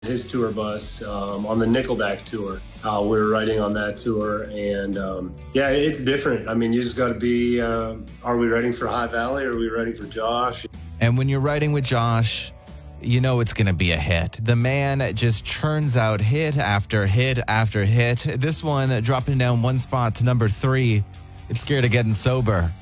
his tour bus on the Nickelback tour. We were riding on that tour, and yeah, it's different. I mean, you just got to be, are we writing for High Valley or are we writing for Josh? And when you're writing with Josh, you know it's going to be a hit. The man just churns out hit after hit after hit. This one dropping down one spot to number 3. It's Scared of Getting Sober.